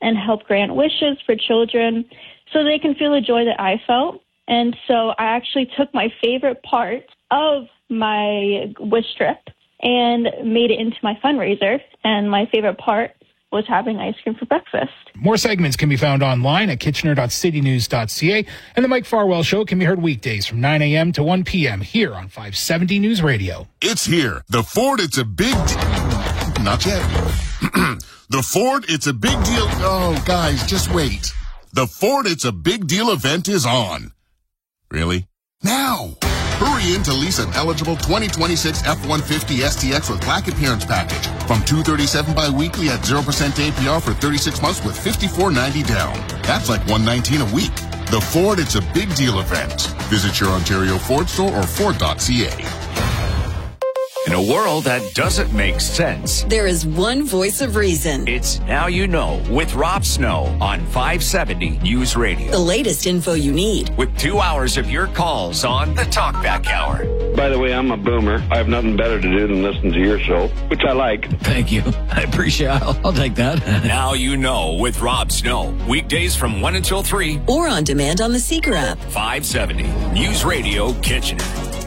and help grant wishes for children so they can feel the joy that I felt. And so I actually took my favorite part of my wish strip and made it into my fundraiser. And my favorite part was having ice cream for breakfast. More segments can be found online at kitchener.citynews.ca. And the Mike Farwell Show can be heard weekdays from 9 a.m. to 1 p.m. here on 570 News Radio. It's here. The Ford It's a Big Deal. Not yet. The Ford It's a Big Deal. Oh, guys, just wait. The Ford It's a Big Deal event is on. Really? Now! Hurry in to lease an eligible 2026 F-150 STX with Black Appearance Package from $237 bi-weekly at 0% APR for 36 months with $54.90 down. That's like $119 a week. The Ford It's a Big Deal event. Visit your Ontario Ford store or Ford.ca. In a world that doesn't make sense, there is one voice of reason. It's Now You Know with Rob Snow on 570 News Radio. The latest info you need. With 2 hours of your calls on the Talkback Hour. By the way, I'm a boomer. I have nothing better to do than listen to your show, which I like. Thank you. I appreciate it. I'll take that. Now You Know with Rob Snow. Weekdays from 1 until 3. Or on demand on the Seeker app. 570 News Radio Kitchener.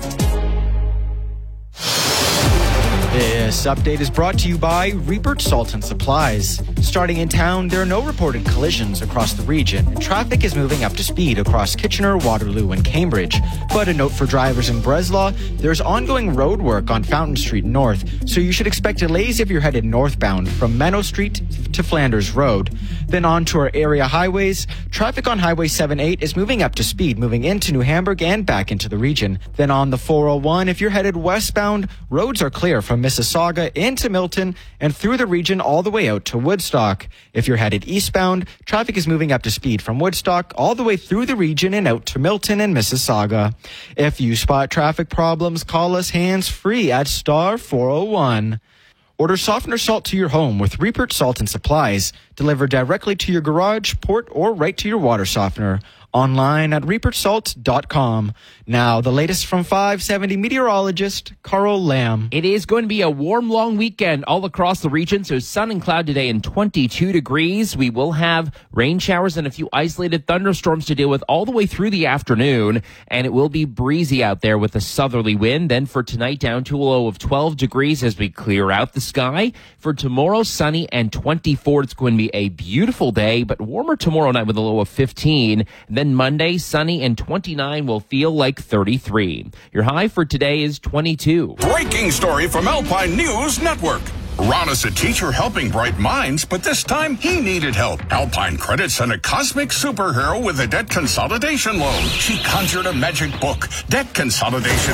This update is brought to you by Rupert Salt and Supplies. Starting in town, there are no reported collisions across the region, and traffic is moving up to speed across Kitchener, Waterloo, and Cambridge. But a note for drivers in Breslau, there's ongoing road work on Fountain Street North, so you should expect delays if you're headed northbound from Menno Street to Flanders Road. Then on to our area highways. Traffic on Highway 78 is moving up to speed, moving into New Hamburg and back into the region. Then on the 401, if you're headed westbound, roads are clear from Mississauga into Milton and through the region all the way out to Woodstock. If you're headed eastbound, traffic is moving up to speed from Woodstock all the way through the region and out to Milton and Mississauga. If you spot traffic problems, call us hands-free at star 401. Order softener salt to your home with Rupert Salt and Supplies. Delivered directly to your garage, port, or right to your water softener. Online at rupertsalt.com. Now, the latest from 570 meteorologist Carl Lamb. It is going to be a warm, long weekend all across the region. So sun and cloud today and 22 degrees. We will have rain showers and a few isolated thunderstorms to deal with all the way through the afternoon. And it will be breezy out there with a southerly wind. Then for tonight, down to a low of 12 degrees as we clear out the sky. For tomorrow, sunny and 24. It's going to be a beautiful day, but warmer tomorrow night with a low of 15. Then Monday, sunny and 29 will feel like 33. Your high for today is 22. Breaking story from Alpine News Network. Ron is a teacher helping bright minds, but this time he needed help. Alpine Credit sent a cosmic superhero with a debt consolidation loan. She conjured a magic book, Debt Consolidation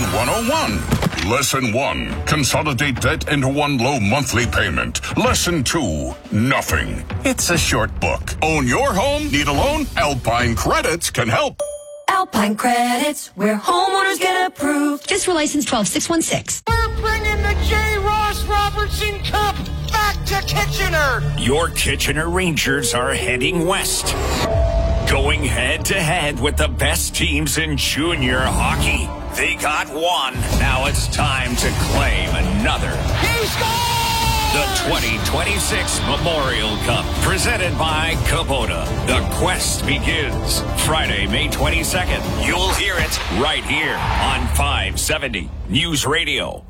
101. Lesson 1, consolidate debt into one low monthly payment. Lesson 2, nothing. It's a short book. Own your home? Need a loan? Alpine Credits can help. Alpine Credits, where homeowners get approved. Just for license 12616. We're bringing the J. Ross Robertson Cup back to Kitchener. Your Kitchener Rangers are heading west. Going head-to-head with the best teams in junior hockey. They got one. Now it's time to claim another. He scored! The 2026 Memorial Cup, presented by Kubota. The quest begins Friday, May 22nd. You'll hear it right here on 570 News Radio.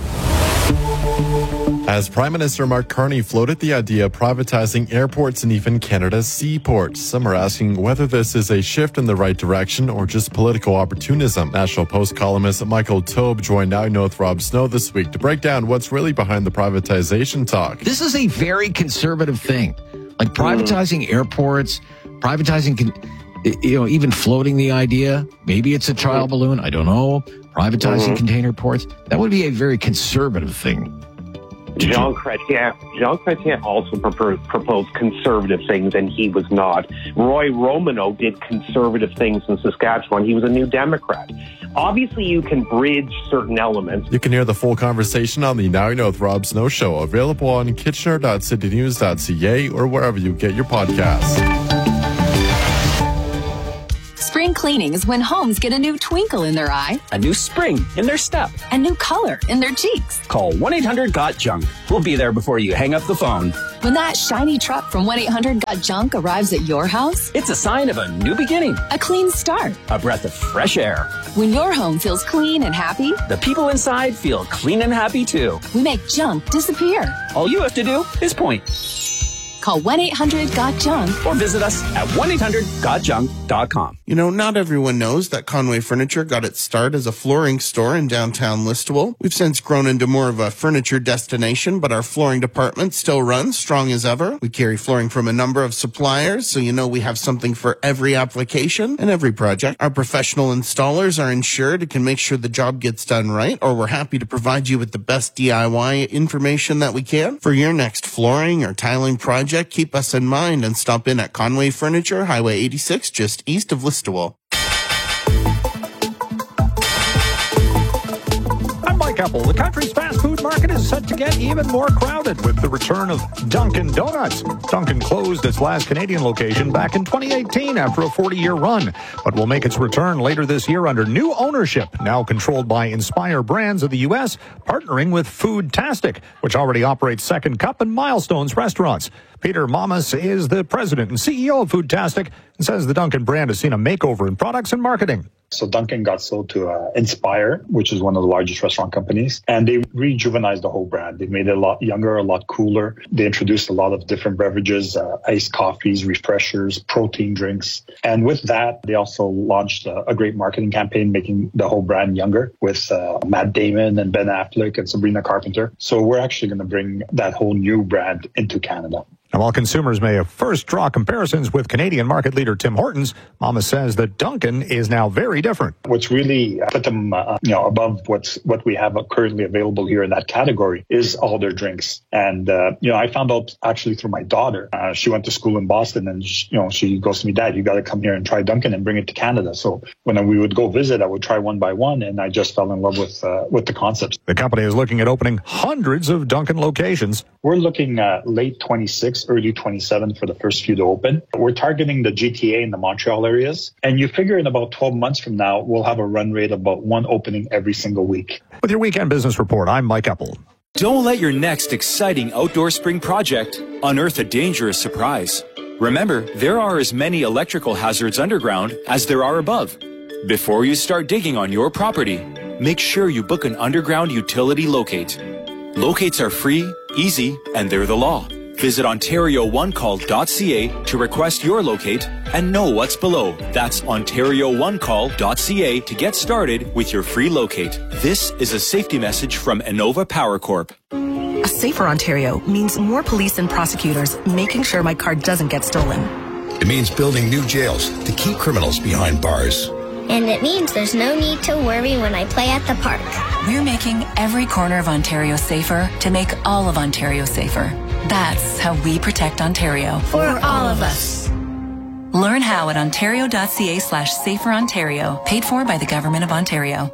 As Prime Minister Mark Carney floated the idea of privatizing airports and even Canada's seaports, some are asking whether this is a shift in the right direction or just political opportunism. National Post columnist Michael Taube joined Now You Know with Rob Snow this week to break down what's really behind the privatization talk. This is a very conservative thing. Like privatizing airports, privatizing, even floating the idea. Maybe it's a trial balloon. I don't know. Privatizing container ports. That would be a very conservative thing. Jean Chrétien also proposed conservative things, and he was not. Roy Romano did conservative things in Saskatchewan. He was a New Democrat. Obviously, you can bridge certain elements. You can hear the full conversation on the Now You Know with Rob Snow show, available on kitchener.citynews.ca or wherever you get your podcasts. Spring cleaning is when homes get a new twinkle in their eye, a new spring in their step, a new color in their cheeks. Call 1-800-GOT-JUNK. We'll be there before you hang up the phone. When that shiny truck from 1-800-GOT-JUNK arrives at your house, it's a sign of a new beginning, a clean start, a breath of fresh air. When your home feels clean and happy, the people inside feel clean and happy too. We make junk disappear. All you have to do is point. Call 1-800-GOT-JUNK or visit us at 1-800-GOT-JUNK.com. You know, not everyone knows that Conway Furniture got its start as a flooring store in downtown Listowel. We've since grown into more of a furniture destination, but our flooring department still runs strong as ever. We carry flooring from a number of suppliers, so you know we have something for every application and every project. Our professional installers are insured and can make sure the job gets done right, or we're happy to provide you with the best DIY information that we can. For your next flooring or tiling project, keep us in mind and stop in at Conway Furniture, Highway 86, just east of Listowel. I'm Mike Apple. The country's fast food market is set to get even more crowded with the return of Dunkin' Donuts. Dunkin' closed its last Canadian location back in 2018 after a 40-year run, but will make its return later this year under new ownership, now controlled by Inspire Brands of the U.S., partnering with Foodtastic, which already operates Second Cup and Milestones restaurants. Peter Mamas is the president and CEO of Foodtastic and says the Dunkin' brand has seen a makeover in products and marketing. So Dunkin' got sold to Inspire, which is one of the largest restaurant companies, and they rejuvenized the whole brand. They made it a lot younger, a lot cooler. They introduced a lot of different beverages, iced coffees, refreshers, protein drinks. And with that, they also launched a great marketing campaign, making the whole brand younger with Matt Damon and Ben Affleck and Sabrina Carpenter. So we're actually going to bring that whole new brand into Canada. And while consumers may have first draw comparisons with Canadian market leader Tim Hortons, Mama says that Dunkin' is now very different. What's really put them above what we have currently available here in that category is all their drinks. And I found out actually through my daughter. She went to school in Boston, and she goes to me, Dad, you got to come here and try Dunkin' and bring it to Canada. So when we would go visit, I would try one by one, and I just fell in love with the concepts. The company is looking at opening hundreds of Dunkin' locations. We're looking at late 26, early 27 for the first few to open. We're targeting the GTA and the Montreal areas. And you figure in about 12 months from now, we'll have a run rate of about one opening every single week. With your Weekend Business Report, I'm Mike Apple. Don't let your next exciting outdoor spring project unearth a dangerous surprise. Remember, there are as many electrical hazards underground as there are above. Before you start digging on your property, make sure you book an underground utility locate. Locates are free, easy, and they're the law. Visit OntarioOneCall.ca to request your locate and know what's below. That's OntarioOneCall.ca to get started with your free locate. This is a safety message from Innova Power Corp. A safer Ontario means more police and prosecutors making sure my car doesn't get stolen. It means building new jails to keep criminals behind bars. And it means there's no need to worry when I play at the park. We're making every corner of Ontario safer to make all of Ontario safer. That's how we protect Ontario. For all of us. Learn how at ontario.ca/saferontario. Paid for by the Government of Ontario.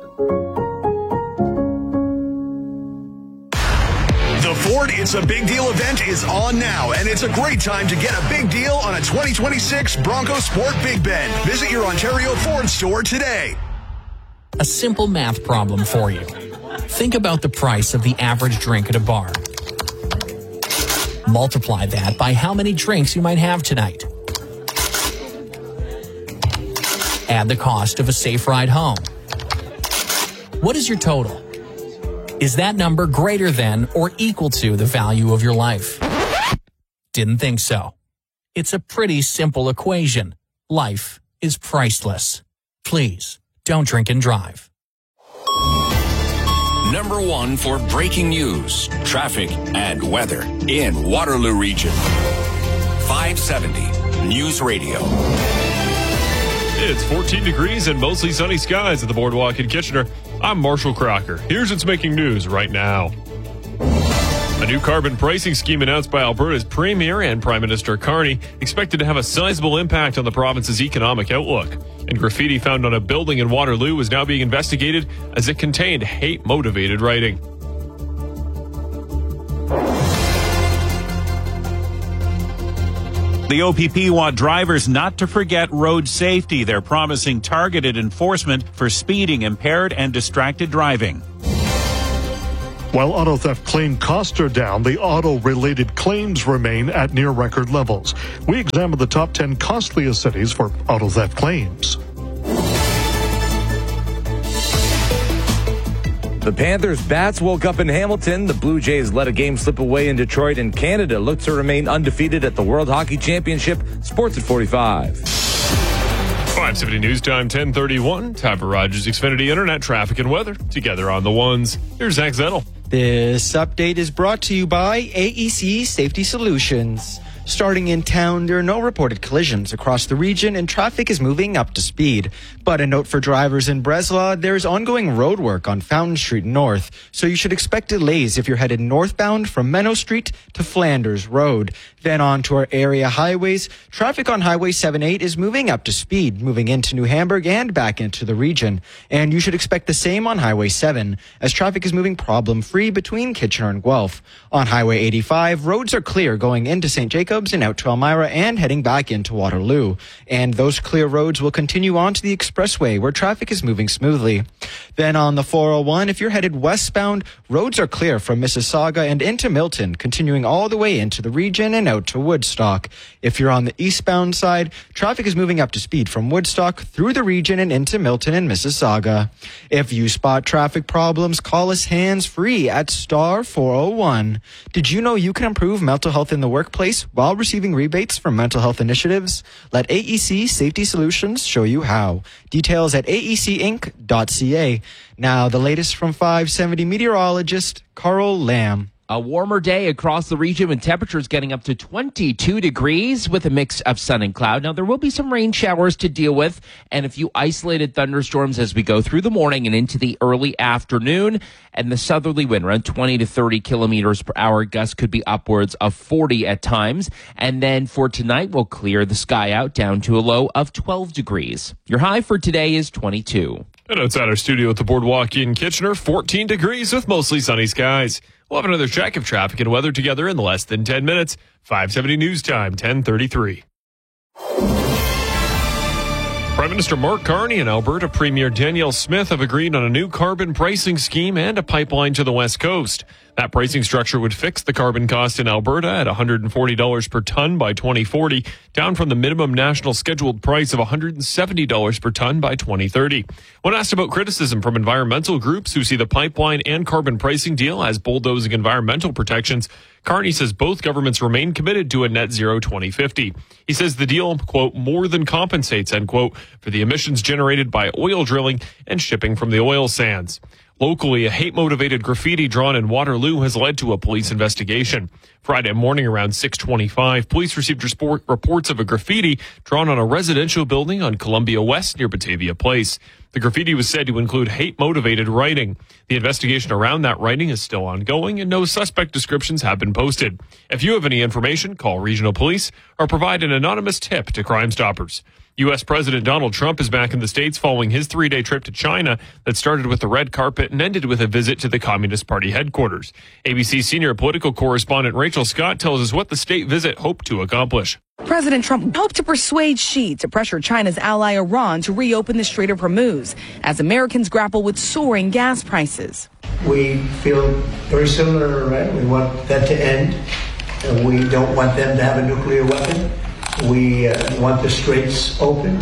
The Ford It's a Big Deal event is on now, and it's a great time to get a big deal on a 2026 Bronco Sport Big Bend. Visit your Ontario Ford store today. A simple math problem for you. Think about the price of the average drink at a bar. Multiply that by how many drinks you might have tonight. Add the cost of a safe ride home. What is your total? Is that number greater than or equal to the value of your life? Didn't think so. It's a pretty simple equation. Life is priceless. Please, don't drink and drive. Number one for breaking news, traffic, and weather in Waterloo Region. 570 News Radio. It's 14 degrees and mostly sunny skies at the Boardwalk in Kitchener. I'm Marshall Crocker. Here's what's making news right now. A new carbon pricing scheme announced by Alberta's Premier and Prime Minister Carney expected to have a sizable impact on the province's economic outlook. And graffiti found on a building in Waterloo is now being investigated as it contained hate-motivated writing. The OPP want drivers not to forget road safety. They're promising targeted enforcement for speeding, impaired, and distracted driving. While auto theft claim costs are down, the auto-related claims remain at near-record levels. We examined the top 10 costliest cities for auto theft claims. The Panthers' bats woke up in Hamilton. The Blue Jays let a game slip away in Detroit, and Canada looks to remain undefeated at the World Hockey Championship. Sports at 45. 570 News Time, 10:31. Time for Rogers Xfinity Internet traffic and weather. Together on the ones. Here's Zach Zettel. This update is brought to you by AEC Safety Solutions. Starting in town, there are no reported collisions across the region and traffic is moving up to speed. But a note for drivers in Breslau, there is ongoing road work on Fountain Street North, so you should expect delays if you're headed northbound from Menno Street to Flanders Road. Then on to our area highways. Traffic on Highway 78 is moving up to speed, moving into New Hamburg and back into the region. And you should expect the same on Highway 7, as traffic is moving problem-free between Kitchener and Guelph. On Highway 85, roads are clear going into St. Jacobs and out to Elmira and heading back into Waterloo. And those clear roads will continue on to the expressway where traffic is moving smoothly. Then on the 401, if you're headed westbound, roads are clear from Mississauga and into Milton, continuing all the way into the region and out to Woodstock. If you're on the eastbound side, traffic is moving up to speed from Woodstock through the region and into Milton and Mississauga. If you spot traffic problems, call us hands-free at star 401. Did you know you can improve mental health in the workplace while receiving rebates from mental health initiatives? Let AEC Safety Solutions show you how. Details at aecinc.ca. Now, the latest from 570 meteorologist Carl Lamb. A warmer day across the region with temperatures getting up to 22 degrees with a mix of sun and cloud. Now, there will be some rain showers to deal with and a few isolated thunderstorms as we go through the morning and into the early afternoon. And the southerly wind around 20 to 30 kilometers per hour. Gusts could be upwards of 40 at times. And then for tonight, we'll clear the sky out down to a low of 12 degrees. Your high for today is 22. And outside our studio at the Boardwalk in Kitchener, 14 degrees with mostly sunny skies. We'll have another check of traffic and weather together in less than 10 minutes. 570 News Time, 10:33. Prime Minister Mark Carney and Alberta Premier Danielle Smith have agreed on a new carbon pricing scheme and a pipeline to the West Coast. That pricing structure would fix the carbon cost in Alberta at $140 per ton by 2040, down from the minimum national scheduled price of $170 per ton by 2030. When asked about criticism from environmental groups who see the pipeline and carbon pricing deal as bulldozing environmental protections, Carney says both governments remain committed to a net zero 2050. He says the deal, quote, more than compensates, end quote, for the emissions generated by oil drilling and shipping from the oil sands. Locally, a hate-motivated graffiti drawn in Waterloo has led to a police investigation. Friday morning around 6:25, police received reports of a graffiti drawn on a residential building on Columbia West near Batavia Place. The graffiti was said to include hate-motivated writing. The investigation around that writing is still ongoing, and no suspect descriptions have been posted. If you have any information, call regional police or provide an anonymous tip to Crime Stoppers. U.S. President Donald Trump is back in the States following his 3-day trip to China that started with the red carpet and ended with a visit to the Communist Party headquarters. ABC senior political correspondent Rachel Scott tells us what the state visit hoped to accomplish. President Trump hoped to persuade Xi to pressure China's ally Iran to reopen the Strait of Hormuz as Americans grapple with soaring gas prices. We feel very similar, right? We want that to end. We don't want them to have a nuclear weapon. We want the straits open.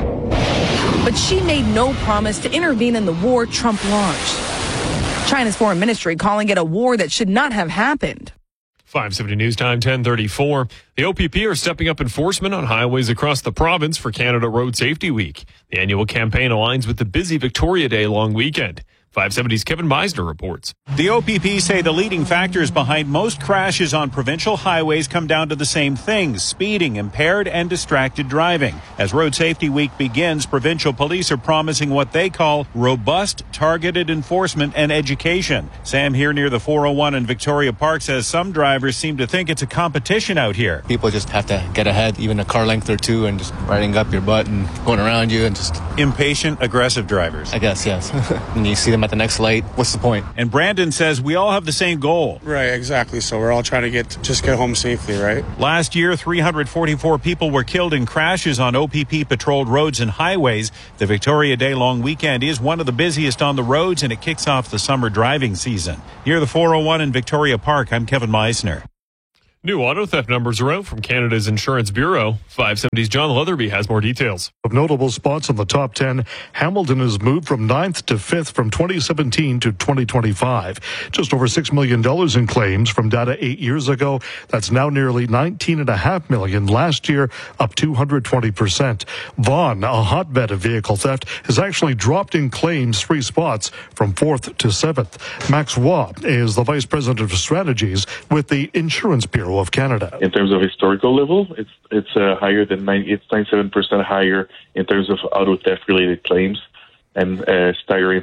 But Xi made no promise to intervene in the war Trump launched. China's foreign ministry calling it a war that should not have happened. 570 News Time, 10:34. The OPP are stepping up enforcement on highways across the province for Canada Road Safety Week. The annual campaign aligns with the busy Victoria Day long weekend. 570's Kevin Meisner reports. The OPP say the leading factors behind most crashes on provincial highways come down to the same things: speeding, impaired, and distracted driving. As Road Safety Week begins, provincial police are promising what they call robust, targeted enforcement and education. Sam here near the 401 in Victoria Park says some drivers seem to think it's a competition out here. People just have to get ahead, even a car length or two, and just riding up your butt and going around you and just... Impatient, aggressive drivers. I guess, yes. And you see them them at the next light. What's the point? And Brandon says we all have the same goal. Right, exactly. So we're all trying to get home safely, right? Last year, 344 people were killed in crashes on OPP patrolled roads and highways. The Victoria Day long weekend is one of the busiest on the roads, and it kicks off the summer driving season. Near the 401 in Victoria Park, I'm Kevin Meisner. New auto theft numbers are out from Canada's Insurance Bureau. 570's John Leatherby has more details. Of notable spots in the top 10, Hamilton has moved from 9th to 5th from 2017 to 2025. Just over $6 million in claims from data 8 years ago. That's now nearly $19.5 million last year, up 220%. Vaughan, a hotbed of vehicle theft, has actually dropped in claims 3 spots from 4th to 7th. Max Waugh is the Vice President of Strategies with the Insurance Bureau of Canada. In terms of historical level, it's higher than 97% higher in terms of auto theft related claims, and staggering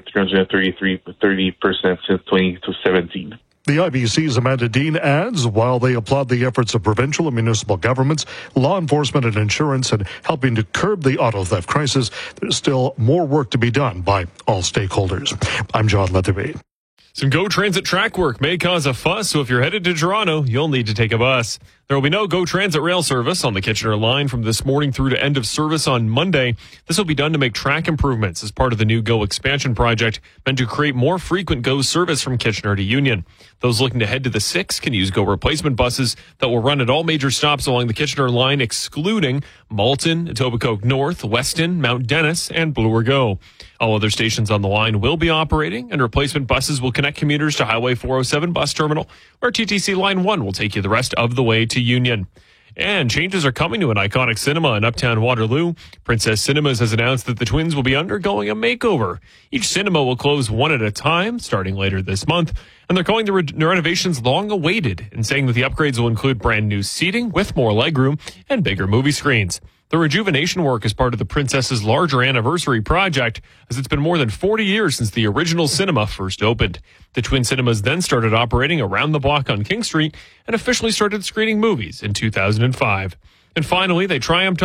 30% since 2017. The IBC's Amanda Dean adds, while they applaud the efforts of provincial and municipal governments, law enforcement and insurance in helping to curb the auto theft crisis, there's still more work to be done by all stakeholders. I'm John Leatherby. Some GO Transit track work may cause a fuss, so if you're headed to Toronto, you'll need to take a bus. There will be no GO Transit rail service on the Kitchener line from this morning through to end of service on Monday. This will be done to make track improvements as part of the new GO expansion project meant to create more frequent GO service from Kitchener to Union. Those looking to head to the 6 can use GO replacement buses that will run at all major stops along the Kitchener line, excluding Malton, Etobicoke North, Weston, Mount Dennis, and Bloor GO. All other stations on the line will be operating, and replacement buses will connect commuters to Highway 407 bus terminal, where TTC Line 1 will take you the rest of the way to Union. And changes are coming to an iconic cinema in Uptown Waterloo. Princess Cinemas has announced that the Twins will be undergoing a makeover. Each cinema will close one at a time, starting later this month. And they're calling the renovations long awaited and saying that the upgrades will include brand new seating with more legroom and bigger movie screens. The rejuvenation work is part of the Princess's larger anniversary project, as it's been more than 40 years since the original cinema first opened. The Twin Cinemas then started operating around the block on King Street and officially started screening movies in 2005. And finally, they triumphed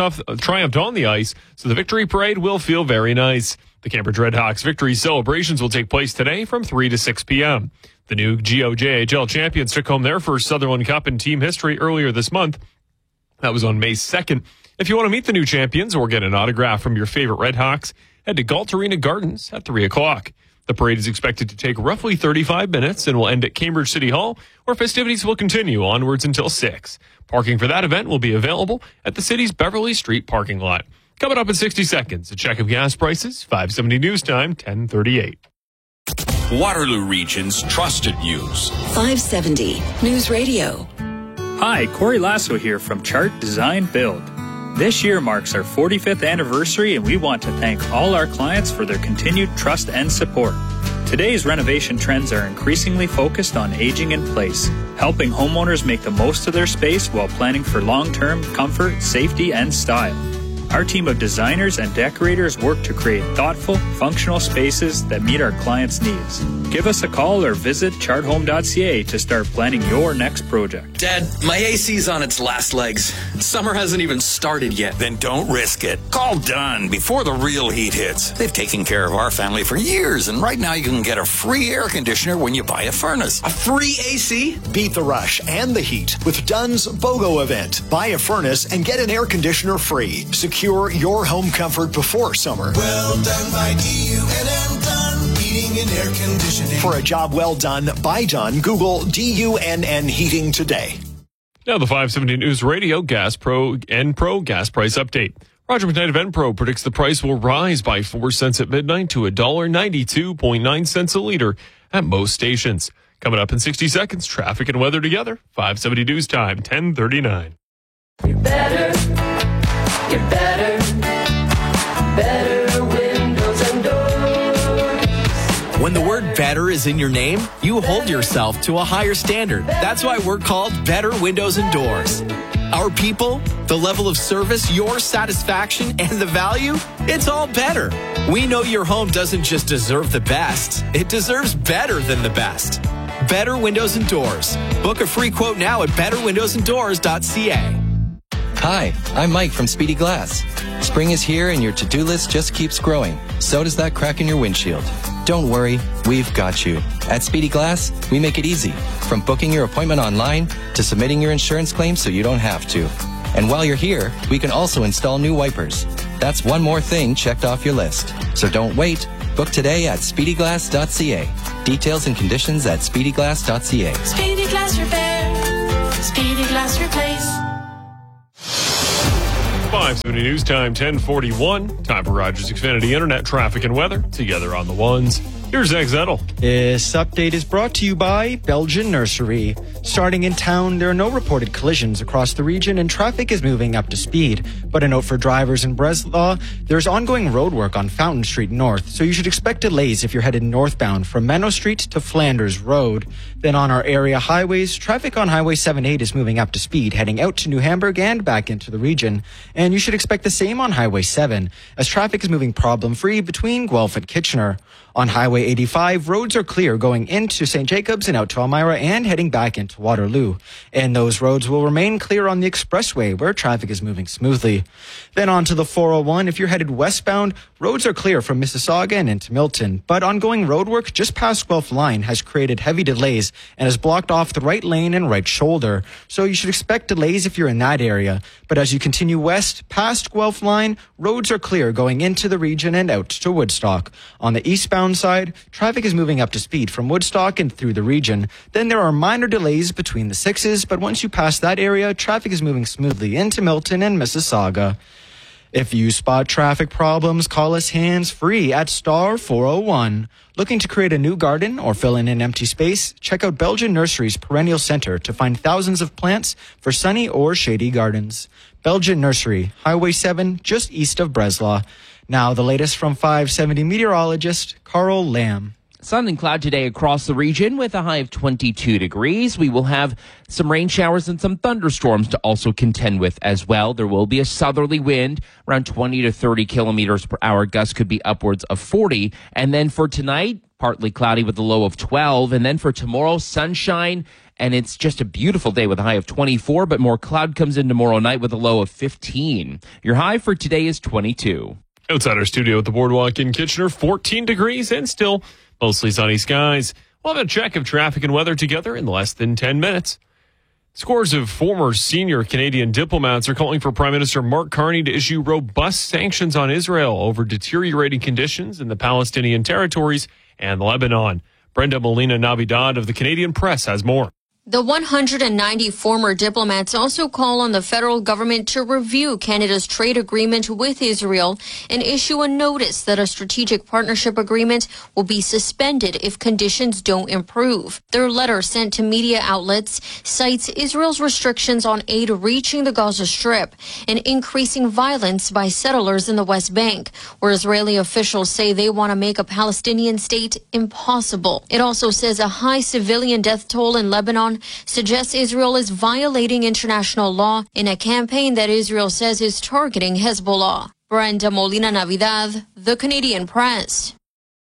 on the ice, so the victory parade will feel very nice. The Cambridge Redhawks victory celebrations will take place today from 3 to 6 p.m. The new GOJHL champions took home their first Sutherland Cup in team history earlier this month. That was on May 2nd. If you want to meet the new champions or get an autograph from your favorite Redhawks, head to Galt Arena Gardens at 3 o'clock. The parade is expected to take roughly 35 minutes and will end at Cambridge City Hall, where festivities will continue onwards until 6. Parking for that event will be available at the city's Beverly Street parking lot. Coming up in 60 seconds, a check of gas prices, 570 News Time, 10:38. Waterloo Region's trusted news. 570 News Radio. Hi, Corey Lasso here from Chart Design Build. This year marks our 45th anniversary, and we want to thank all our clients for their continued trust and support. Today's renovation trends are increasingly focused on aging in place, helping homeowners make the most of their space while planning for long-term comfort, safety, and style. Our team of designers and decorators work to create thoughtful, functional spaces that meet our clients' needs. Give us a call or visit charthome.ca to start planning your next project. Dad, my AC's on its last legs. Summer hasn't even started yet. Then don't risk it. Call Dunn before the real heat hits. They've taken care of our family for years, and right now you can get a free air conditioner when you buy a furnace. A free AC? Beat the rush and the heat with Dunn's BOGO event. Buy a furnace and get an air conditioner free. Secure your home comfort before summer. Well done by DUNN Dunn Heating and Air Conditioning. For a job well done by Dunn, Google DUNN Heating today. Now the 570 News Radio Enpro gas price update. Roger McKnight of Enpro predicts the price will rise by 4 cents at midnight to $1.92.9 a liter at most stations. Coming up in 60 seconds, traffic and weather together. 570 News Time, 10:39. Get better windows and doors. When the word better is in your name, you hold yourself to a higher standard. That's why we're called Better Windows and Doors. Our people, the level of service, your satisfaction, and the value, it's all better. We know your home doesn't just deserve the best, it deserves better than the best. Better Windows and Doors. Book a free quote now at betterwindowsanddoors.ca. Hi, I'm Mike from Speedy Glass. Spring is here and your to-do list just keeps growing. So does that crack in your windshield. Don't worry, we've got you. At Speedy Glass, we make it easy. From booking your appointment online to submitting your insurance claim so you don't have to. And while you're here, we can also install new wipers. That's one more thing checked off your list. So don't wait. Book today at speedyglass.ca. Details and conditions at speedyglass.ca. Speedy Glass Repair. Speedy Glass Replace. 570 News Time, 10:41. Time for Rogers Xfinity Internet traffic and weather together on the ones. Here's Zach Zettel. This update is brought to you by Belgian Nursery. Starting in town, there are no reported collisions across the region and traffic is moving up to speed. But a note for drivers in Breslau, there's ongoing road work on Fountain Street North, so you should expect delays if you're headed northbound from Menno Street to Flanders Road. Then on our area highways, traffic on Highway 78 is moving up to speed, heading out to New Hamburg and back into the region. And you should expect the same on Highway 7, as traffic is moving problem-free between Guelph and Kitchener. On Highway 85, roads are clear going into St. Jacobs and out to Elmira and heading back into Waterloo. And those roads will remain clear on the expressway where traffic is moving smoothly. Then on to the 401. If you're headed westbound, roads are clear from Mississauga and into Milton. But ongoing road work just past Guelph Line has created heavy delays and has blocked off the right lane and right shoulder. So you should expect delays if you're in that area. But as you continue west past Guelph Line, roads are clear going into the region and out to Woodstock. On the eastbound side, traffic is moving up to speed from Woodstock and through the region. Then there are minor delays between the 6s, but once you pass that area, traffic is moving smoothly into Milton and Mississauga. If you spot traffic problems, call us hands-free at star 401. Looking to create a new garden or fill in an empty space? Check out Belgian Nursery's Perennial Center to find thousands of plants for sunny or shady gardens. Belgian Nursery, Highway 7, just east of Breslau. Now the latest from 570 meteorologist Carl Lamb. Sun and cloud today across the region with a high of 22 degrees. We will have some rain showers and some thunderstorms to also contend with as well. There will be a southerly wind around 20 to 30 kilometers per hour. Gusts could be upwards of 40. And then for tonight, partly cloudy with a low of 12. And then for tomorrow, sunshine. And it's just a beautiful day with a high of 24, but more cloud comes in tomorrow night with a low of 15. Your high for today is 22. Outside our studio at the Boardwalk in Kitchener, 14 degrees and still mostly sunny skies. We'll have a check of traffic and weather together in less than 10 minutes. Scores of former senior Canadian diplomats are calling for Prime Minister Mark Carney to issue robust sanctions on Israel over deteriorating conditions in the Palestinian territories and Lebanon. Brenda Molina-Navidad of the Canadian Press has more. The 190 former diplomats also call on the federal government to review Canada's trade agreement with Israel and issue a notice that a strategic partnership agreement will be suspended if conditions don't improve. Their letter sent to media outlets cites Israel's restrictions on aid reaching the Gaza Strip and increasing violence by settlers in the West Bank, where Israeli officials say they want to make a Palestinian state impossible. It also says a high civilian death toll in Lebanon suggests Israel is violating international law in a campaign that Israel says is targeting Hezbollah. Brenda Molina-Navidad, The Canadian Press.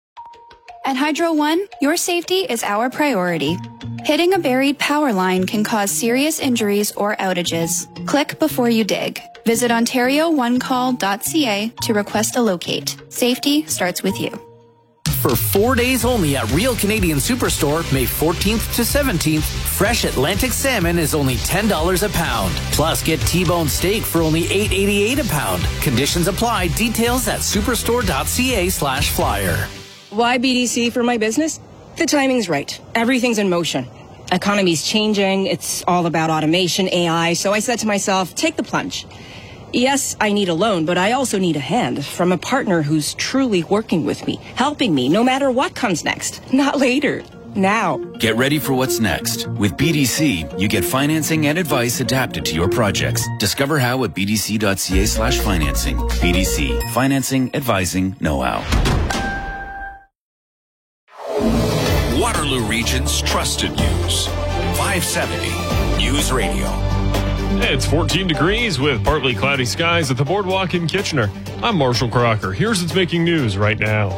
At Hydro One, your safety is our priority. Hitting a buried power line can cause serious injuries or outages. Click before you dig. Visit OntarioOneCall.ca to request a locate. Safety starts with you. For 4 days only at Real Canadian Superstore, May 14th to 17th, fresh Atlantic salmon is only $10 a pound. Plus, get T-bone steak for only $8.88 a pound. Conditions apply. Details at superstore.ca/flyer. Why BDC for my business? The timing's right. Everything's in motion. Economy's changing. It's all about automation, AI. So I said to myself, take the plunge. Yes, I need a loan, but I also need a hand from a partner who's truly working with me, helping me no matter what comes next. Not later. Now. Get ready for what's next. With BDC, you get financing and advice adapted to your projects. Discover how at bdc.ca/financing. BDC. Financing, advising, know-how. Waterloo Region's trusted news. 570 News Radio. It's 14 degrees with partly cloudy skies at the Boardwalk in Kitchener. I'm Marshall Crocker. Here's what's making news right now.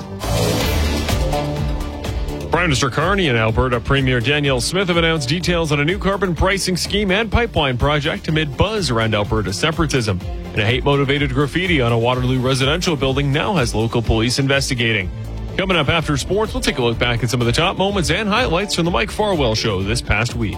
Prime Minister Carney and Alberta Premier Danielle Smith have announced details on a new carbon pricing scheme and pipeline project amid buzz around Alberta separatism. And a hate-motivated graffiti on a Waterloo residential building now has local police investigating. Coming up after sports, we'll take a look back at some of the top moments and highlights from the Mike Farwell Show this past week.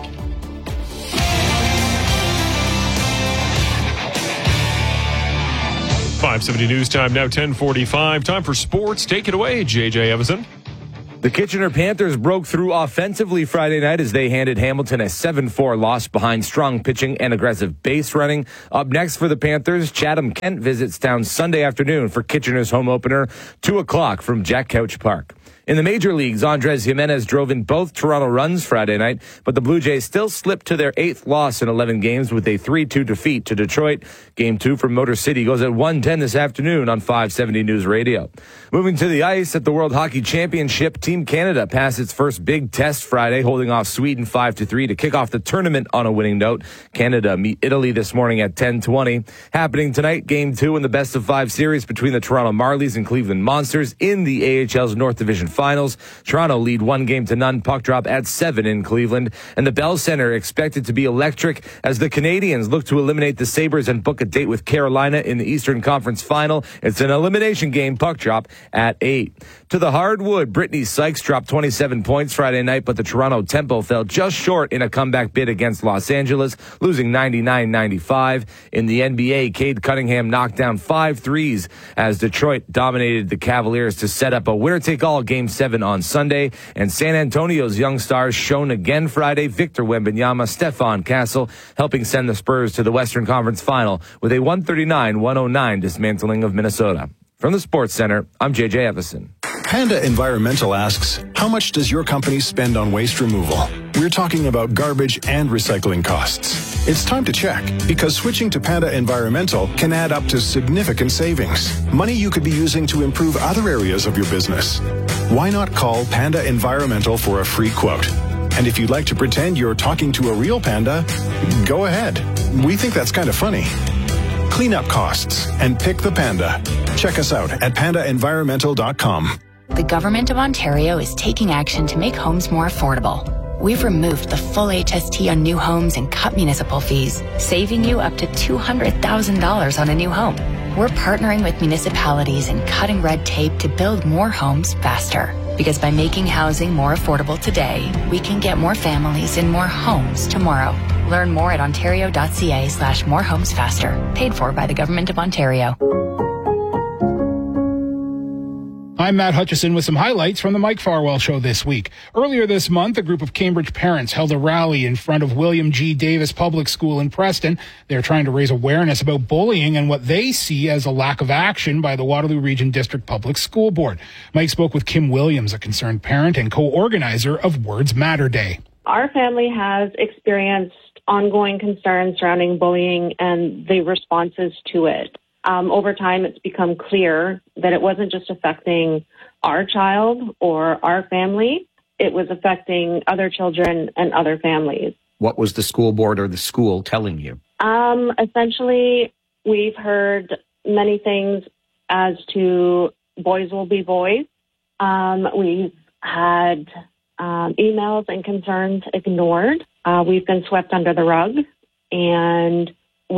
5:70 news time, now 10:45. Time for sports. Take it away, JJ Evison. The Kitchener Panthers broke through offensively Friday night as they handed Hamilton a 7-4 loss behind strong pitching and aggressive base running. Up next for the Panthers, Chatham-Kent visits town Sunday afternoon for Kitchener's home opener, 2 o'clock from Jack Couch Park. In the major leagues, Andres Jimenez drove in both Toronto runs Friday night, but the Blue Jays still slipped to their 8th loss in 11 games with a 3-2 defeat to Detroit. Game 2 from Motor City goes at 1:10 this afternoon on 570 News Radio. Moving to the ice at the World Hockey Championship, Team Canada passed its first big test Friday, holding off Sweden 5-3 to kick off the tournament on a winning note. Canada meet Italy this morning at 10:20. Happening tonight, Game 2 in the best-of-5 series between the Toronto Marlies and Cleveland Monsters in the AHL's North Division Finals. Toronto lead 1-0 puck drop at 7 in Cleveland. And the Bell Center expected to be electric as the Canadians look to eliminate the Sabres and book a date with Carolina in the Eastern Conference Final. It's an elimination game, puck drop at 8. To the hardwood, Brittany Sykes dropped 27 points Friday night, but the Toronto Tempo fell just short in a comeback bid against Los Angeles, losing 99-95. In the NBA, Cade Cunningham knocked down 5 threes as Detroit dominated the Cavaliers to set up a winner-take-all Game 7 on Sunday. And San Antonio's young stars shone again Friday. Victor Wembanyama, Stephon Castle, helping send the Spurs to the Western Conference Final with a 139-109 dismantling of Minnesota. From the Sports Center, I'm JJ Evison. Panda Environmental asks, how much does your company spend on waste removal? We're talking about garbage and recycling costs. It's time to check, because switching to Panda Environmental can add up to significant savings. Money you could be using to improve other areas of your business. Why not call Panda Environmental for a free quote? And if you'd like to pretend you're talking to a real panda, go ahead. We think that's kind of funny. Cleanup costs and pick the panda. Check us out at pandaenvironmental.com. The Government of Ontario is taking action to make homes more affordable. We've removed the full HST on new homes and cut municipal fees, saving you up to $200,000 on a new home. We're partnering with municipalities and cutting red tape to build more homes faster. Because by making housing more affordable today, we can get more families in more homes tomorrow. Learn more at ontario.ca/morehomesfaster. Paid for by the Government of Ontario. I'm Matt Hutchison with some highlights from the Mike Farwell Show this week. Earlier this month, a group of Cambridge parents held a rally in front of William G. Davis Public School in Preston. They're trying to raise awareness about bullying and what they see as a lack of action by the Waterloo Region District Public School Board. Mike spoke with Kim Williams, a concerned parent and co-organizer of Words Matter Day. Our family has experienced ongoing concerns surrounding bullying and the responses to it. Over time, it's become clear that it wasn't just affecting our child or our family. It was affecting other children and other families. What was the school board or the school telling you? Essentially, we've heard many things as to boys will be boys. We've had emails and concerns ignored. We've been swept under the rug, and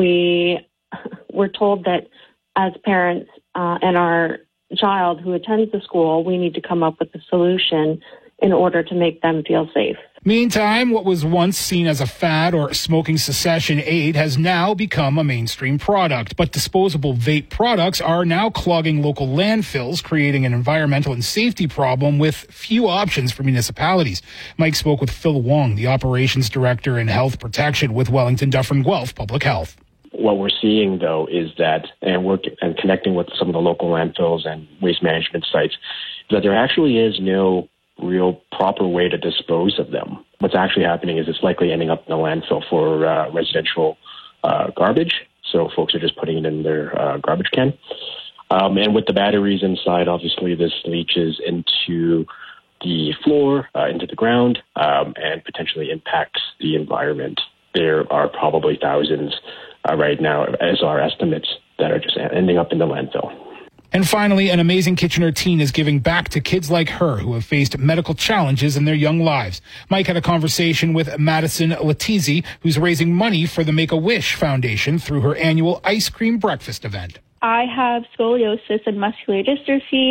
we're told that as parents and our child who attends the school, we need to come up with a solution in order to make them feel safe. Meantime, what was once seen as a fad or smoking cessation aid has now become a mainstream product. But disposable vape products are now clogging local landfills, creating an environmental and safety problem with few options for municipalities. Mike spoke with Phil Wong, the operations director in health protection with Wellington Dufferin Guelph Public Health. What we're seeing, though, is that, and connecting with some of the local landfills and waste management sites, that there actually is no real proper way to dispose of them. What's actually happening is it's likely ending up in a landfill for residential garbage. So folks are just putting it in their garbage can. And with the batteries inside, obviously, this leaches into the floor, into the ground, and potentially impacts the environment. There are probably thousands right now, as our estimates, that are just ending up in the landfill. And finally, an amazing Kitchener teen is giving back to kids like her who have faced medical challenges in their young lives. Mike had a conversation with Madison Letizzi, who's raising money for the Make-A-Wish Foundation through her annual ice cream breakfast event. I have scoliosis and muscular dystrophy.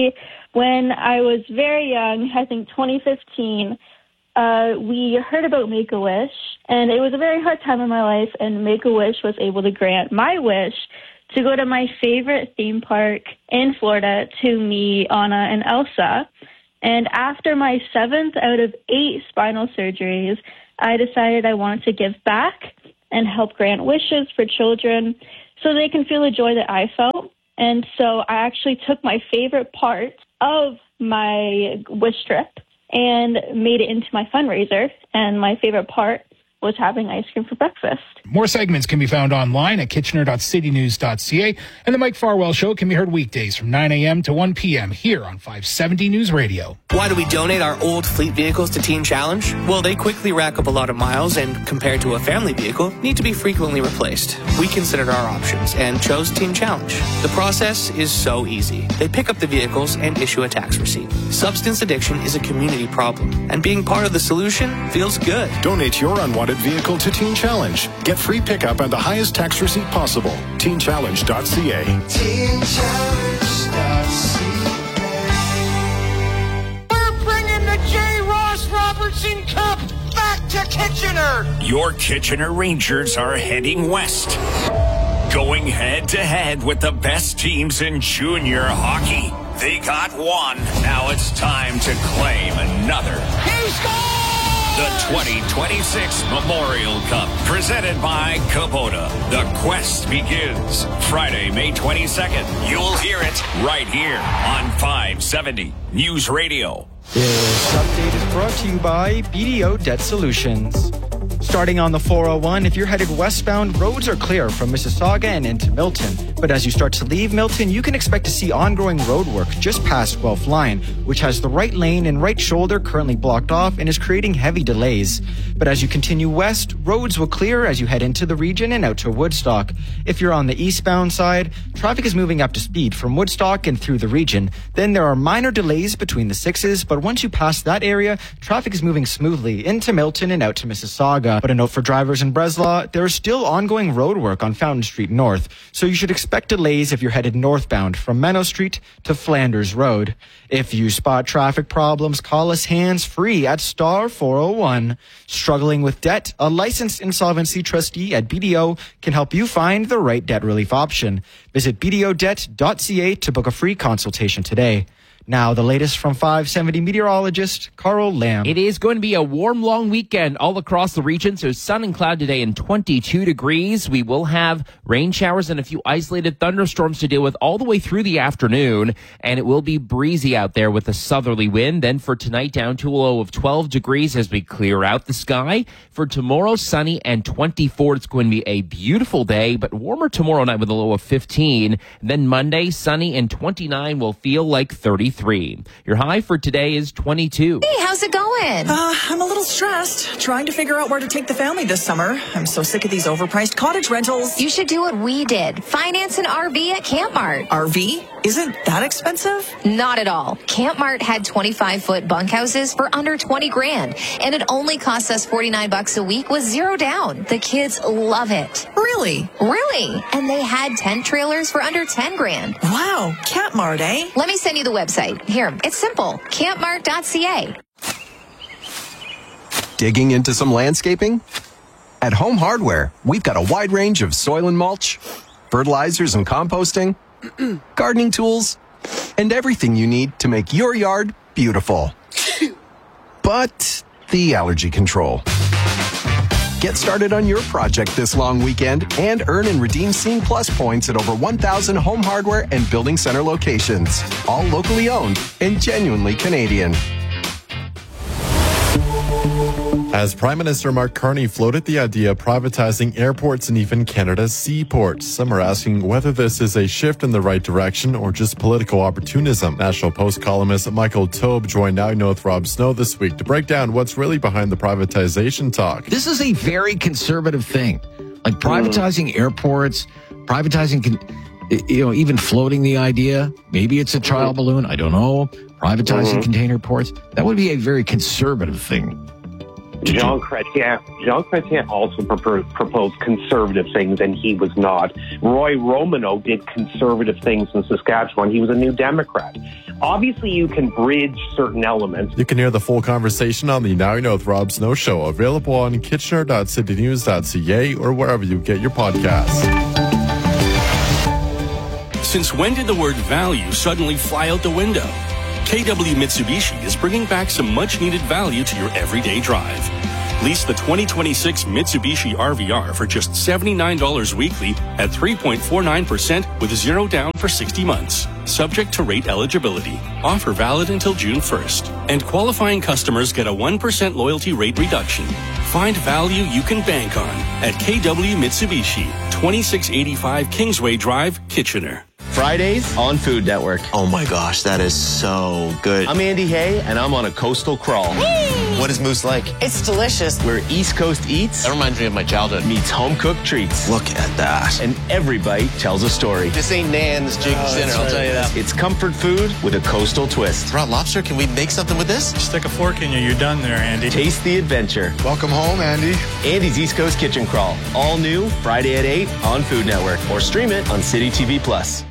When I was very young, I think 2015, we heard about Make-A-Wish, and it was a very hard time in my life, and Make-A-Wish was able to grant my wish to go to my favorite theme park in Florida to me, Anna, and Elsa. And after my 7th out of 8 spinal surgeries, I decided I wanted to give back and help grant wishes for children so they can feel the joy that I felt. And so I actually took my favorite part of my wish trip and made it into my fundraiser. And my favorite part was having ice cream for breakfast. More segments can be found online at kitchener.citynews.ca, and the Mike Farwell Show can be heard weekdays from 9 a.m. to 1 p.m. here on 570 News Radio. Why do we donate our old fleet vehicles to Teen Challenge? Well, they quickly rack up a lot of miles and, compared to a family vehicle, need to be frequently replaced. We considered our options and chose Teen Challenge. The process is so easy. They pick up the vehicles and issue a tax receipt. Substance addiction is a community problem, and being part of the solution feels good. Donate your unwanted vehicle to Teen Challenge. Get free pickup and the highest tax receipt possible. TeenChallenge.ca. We're bringing the J. Ross Robertson Cup back to Kitchener. Your Kitchener Rangers are heading west, going head-to-head with the best teams in junior hockey. They got one. Now it's time to claim another. He scored! The 2026 Memorial Cup, presented by Kubota. The quest begins Friday, May 22nd. You'll hear it right here on 570 News Radio. This update is brought to you by BDO Debt Solutions. Starting on the 401, if you're headed westbound, roads are clear from Mississauga and into Milton. But as you start to leave Milton, you can expect to see ongoing road work just past Guelph Line, which has the right lane and right shoulder currently blocked off and is creating heavy delays. But as you continue west, roads will clear as you head into the region and out to Woodstock. If you're on the eastbound side, traffic is moving up to speed from Woodstock and through the region. Then there are minor delays between the 6s, but once you pass that area, traffic is moving smoothly into Milton and out to Mississauga. But a note for drivers in Breslau, there is still ongoing road work on Fountain Street North, so you should expect delays if you're headed northbound from Menno Street to Flanders Road. If you spot traffic problems, call us hands-free at star 401. Struggling with debt? A licensed insolvency trustee at BDO can help you find the right debt relief option. Visit bdodebt.ca to book a free consultation today. Now, the latest from 570 meteorologist Carl Lamb. It is going to be a warm, long weekend all across the region. So sun and cloud today and 22 degrees. We will have rain showers and a few isolated thunderstorms to deal with all the way through the afternoon. And it will be breezy out there with a southerly wind. Then for tonight, down to a low of 12 degrees as we clear out the sky. For tomorrow, sunny and 24. It's going to be a beautiful day, but warmer tomorrow night with a low of 15. Then Monday, sunny and 29 will feel like 33. Your high for today is 22. Hey, how's it going? I'm a little stressed, trying to figure out where to take the family this summer. I'm so sick of these overpriced cottage rentals. You should do what we did. Finance an RV at Camp Mart. RV? Isn't that expensive? Not at all. Camp Mart had 25-foot bunkhouses for under 20 grand, and it only costs us $49 a week with zero down. The kids love it. Really? Really. And they had tent trailers for under 10 grand. Wow. Camp Mart, eh? Let me send you the website. Here, it's simple. campmart.ca. Digging into some landscaping? At Home Hardware, we've got a wide range of soil and mulch, fertilizers and composting, gardening tools, and everything you need to make your yard beautiful. But the allergy control. Get started on your project this long weekend and earn and redeem Scene Plus points at over 1,000 Home Hardware and Building Center locations. All locally owned and genuinely Canadian. As Prime Minister Mark Carney floated the idea of privatizing airports and even Canada's seaports, some are asking whether this is a shift in the right direction or just political opportunism. National Post columnist Michael Taube joined Now You Know with Rob Snow this week to break down what's really behind the privatization talk. This is a very conservative thing, like privatizing airports, privatizing, even floating the idea. Maybe it's a trial balloon. I don't know. Privatizing container ports. That would be a very conservative thing. Jean Chrétien also proposed conservative things, and he was not. Roy Romano did conservative things in Saskatchewan. He was a New Democrat. Obviously, you can bridge certain elements. You can hear the full conversation on the Now You Know with Rob Snow show, available on kitchener.citynews.ca or wherever you get your podcasts. Since when did the word value suddenly fly out the window? KW Mitsubishi is bringing back some much-needed value to your everyday drive. Lease the 2026 Mitsubishi RVR for just $79 weekly at 3.49% with 0 down for 60 months. Subject to rate eligibility. Offer valid until June 1st. And qualifying customers get a 1% loyalty rate reduction. Find value you can bank on at KW Mitsubishi, 2685 Kingsway Drive, Kitchener. Fridays on Food Network. Oh my gosh, that is so good. I'm Andy Hay, and I'm on a coastal crawl. What is Moose like? It's delicious. Where East Coast eats. That reminds me of my childhood. Meets home-cooked treats. Look at that. And every bite tells a story. This ain't Nan's Jig's dinner, I'll tell you that. It's comfort food with a coastal twist. Raw lobster, can we make something with this? Stick a fork in you, you're done there, Andy. Taste the adventure. Welcome home, Andy. Andy's East Coast Kitchen Crawl. All new, Friday at 8 on Food Network. Or stream it on City TV Plus.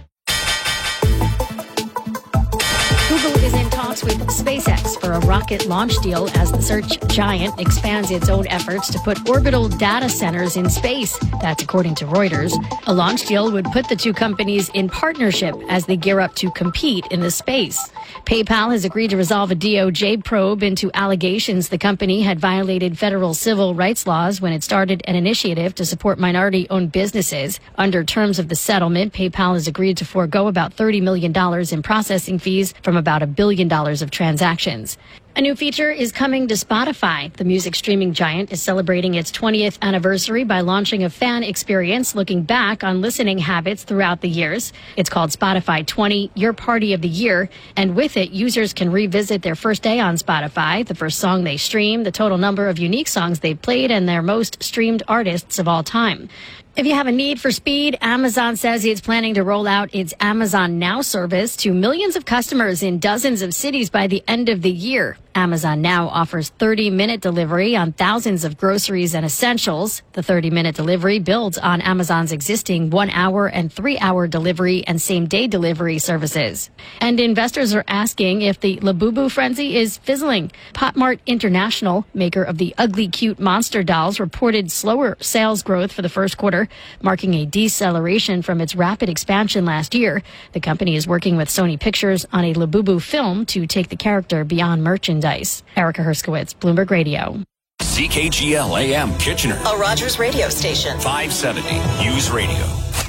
Google is in talks with SpaceX for a rocket launch deal as the search giant expands its own efforts to put orbital data centers in space. That's according to Reuters. A launch deal would put the two companies in partnership as they gear up to compete in the space. PayPal has agreed to resolve a DOJ probe into allegations the company had violated federal civil rights laws when it started an initiative to support minority-owned businesses. Under terms of the settlement, PayPal has agreed to forego about $30 million in processing fees from about $1 billion of transactions. A new feature is coming to Spotify. The music streaming giant is celebrating its 20th anniversary by launching a fan experience looking back on listening habits throughout the years. It's called Spotify 20, Your Party of the Year, and with it, users can revisit their first day on Spotify, the first song they streamed, the total number of unique songs they've played, and their most streamed artists of all time. If you have a need for speed, Amazon says it's planning to roll out its Amazon Now service to millions of customers in dozens of cities by the end of the year. Amazon Now offers 30-minute delivery on thousands of groceries and essentials. The 30-minute delivery builds on Amazon's existing 1-hour and 3-hour delivery and same-day delivery services. And investors are asking if the Labubu frenzy is fizzling. PopMart International, maker of the ugly cute monster dolls, reported slower sales growth for the first quarter, marking a deceleration from its rapid expansion last year. The company is working with Sony Pictures on a Labubu film to take the character beyond merchandise. Erica Herskowitz, Bloomberg Radio. CKGL AM Kitchener. A Rogers radio station. 570 News Radio.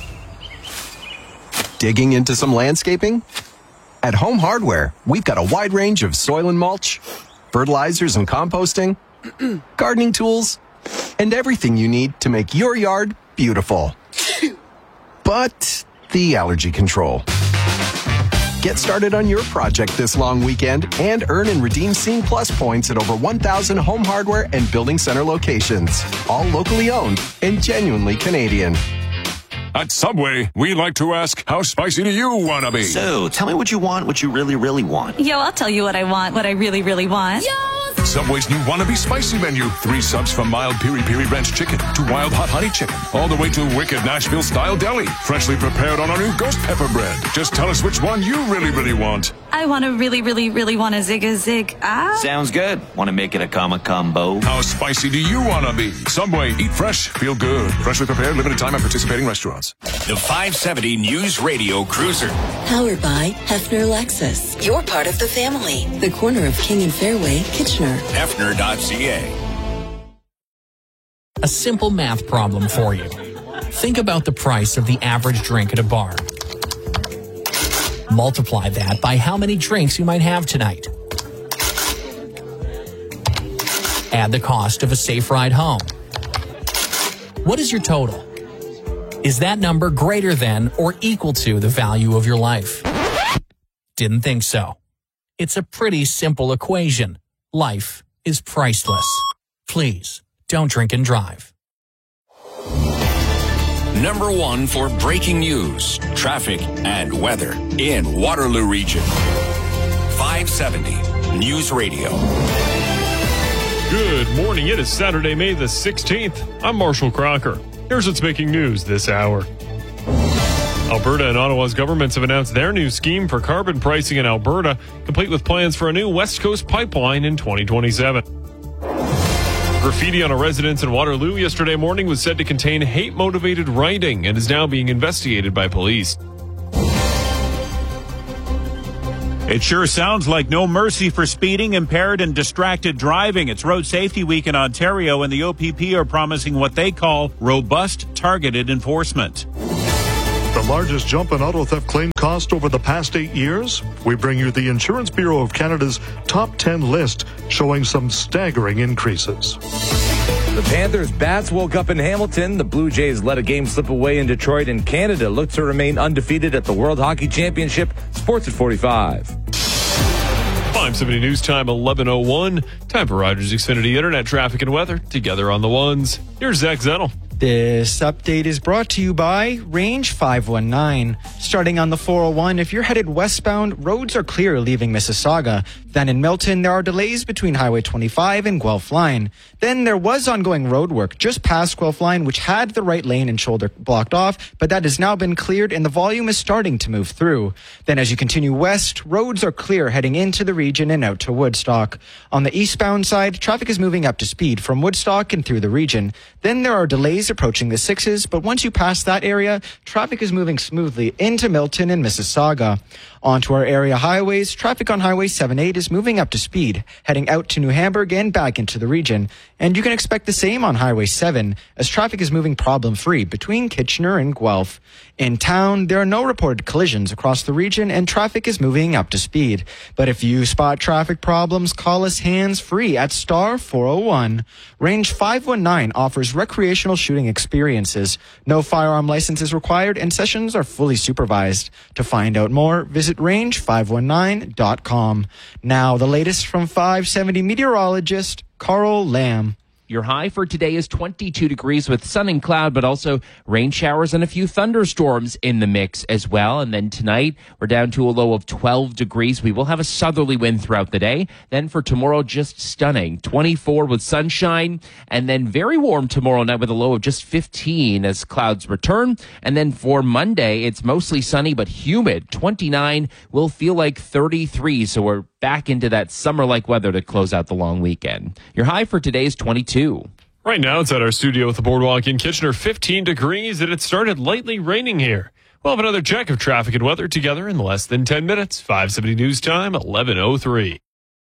Digging into some landscaping? At Home Hardware, we've got a wide range of soil and mulch, fertilizers and composting, gardening tools, and everything you need to make your yard beautiful. But the allergy control. Get started on your project this long weekend and earn and redeem Scene Plus points at over 1,000 Home Hardware and Building Center locations. All locally owned and genuinely Canadian. At Subway, we like to ask, how spicy do you want to be? So, tell me what you want, what you really, really want. Yo, I'll tell you what I want, what I really, really want. Yo! Subway's new Wannabe Spicy menu. 3 subs from mild piri-piri ranch chicken to wild hot honey chicken, all the way to wicked Nashville-style deli. Freshly prepared on our new ghost pepper bread. Just tell us which one you really, really want. I want to really, really, really want a zig. Sounds good. Want to make it a combo? How spicy do you want to be? Subway, eat fresh, feel good. Freshly prepared, limited time at participating restaurants. The 570 News Radio Cruiser. Powered by Hefner Lexus. You're part of the family. The corner of King and Fairway, Kitchener. Hefner.ca. A simple math problem for you. Think about the price of the average drink at a bar. Multiply that by how many drinks you might have tonight. Add the cost of a safe ride home. What is your total? Is that number greater than or equal to the value of your life? Didn't think so. It's a pretty simple equation. Life is priceless. Please, don't drink and drive. Number 1 for breaking news, traffic, and weather in Waterloo Region. 570 News Radio. Good morning. It is Saturday, May the 16th. I'm Marshall Crocker. Here's what's making news this hour. Alberta and Ottawa's governments have announced their new scheme for carbon pricing in Alberta, complete with plans for a new West Coast pipeline in 2027. Graffiti on a residence in Waterloo yesterday morning was said to contain hate-motivated writing and is now being investigated by police. It sure sounds like no mercy for speeding, impaired, and distracted driving. It's Road Safety Week in Ontario, and the OPP are promising what they call robust, targeted enforcement. The largest jump in auto theft claim cost over the past 8 years? We bring you the Insurance Bureau of Canada's top 10 list, showing some staggering increases. The Panthers' bats woke up in Hamilton. The Blue Jays let a game slip away in Detroit, and Canada looked to remain undefeated at the World Hockey Championship. Sports at 45. 570 News Time, 11:01. Time for Rogers Xfinity Internet traffic and weather. Together on the ones. Here's Zach Zettel. This update is brought to you by Range 519. Starting on the 401, if you're headed westbound, roads are clear leaving Mississauga. Then in Milton, there are delays between Highway 25 and Guelph Line. Then there was ongoing road work just past Guelph Line, which had the right lane and shoulder blocked off, but that has now been cleared and the volume is starting to move through. Then as you continue west, roads are clear heading into the region and out to Woodstock. On the eastbound side, traffic is moving up to speed from Woodstock and through the region. Then there are delays approaching the 6s, but once you pass that area, traffic is moving smoothly into Milton and Mississauga. Onto our area highways, traffic on Highway 78 is moving up to speed, heading out to New Hamburg and back into the region. And you can expect the same on Highway 7, as traffic is moving problem-free between Kitchener and Guelph. In town, there are no reported collisions across the region, and traffic is moving up to speed. But if you spot traffic problems, call us hands-free at star 401. Range 519 offers recreational shooting experiences. No firearm license is required, and sessions are fully supervised. To find out more, visit range519.com. Now, the latest from 570 meteorologist Carl Lamb. Your high for today is 22 degrees with sun and cloud, but also rain showers and a few thunderstorms in the mix as well. And then tonight, we're down to a low of 12 degrees. We will have a southerly wind throughout the day. Then for tomorrow, just stunning. 24 with sunshine, and then very warm tomorrow night with a low of just 15 as clouds return. And then for Monday, it's mostly sunny but humid. 29 will feel like 33, so we're back into that summer-like weather to close out the long weekend. Your high for today is 22. Right now, it's at our studio at the Boardwalk in Kitchener, 15 degrees, and it started lightly raining here. We'll have another check of traffic and weather together in less than 10 minutes. 570 News Time, 11:03.